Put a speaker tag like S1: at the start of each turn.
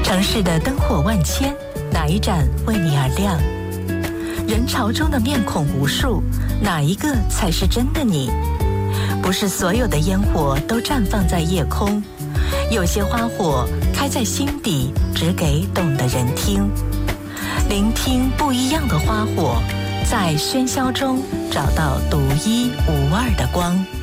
S1: 城市的灯火万千，哪一盏为你而亮？人潮中的面孔无数，哪一个才是真的你？不是所有的烟火都绽放在夜空，有些花火开在心底，只给懂的人听。聆听不一样的花火，在喧嚣中找到独一无二的光。